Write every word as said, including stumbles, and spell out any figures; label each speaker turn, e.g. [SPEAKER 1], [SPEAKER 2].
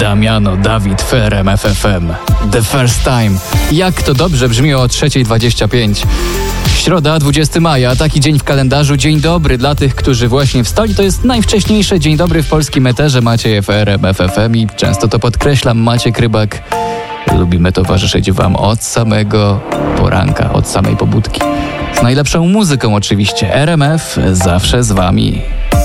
[SPEAKER 1] Damiano Dawid w R M F F M. The First Time. Jak to dobrze brzmi o trzeciej dwadzieścia pięć. Środa, dwudziestego maja, taki dzień w kalendarzu. Dzień dobry dla tych, którzy właśnie wstali. To jest najwcześniejsze dzień dobry w polskim eterze. Macie je w R M F F M i często to podkreślam. Maciek Rybak. Lubimy towarzyszyć wam od samego poranka, od samej pobudki. Z najlepszą muzyką oczywiście. R M F zawsze z wami.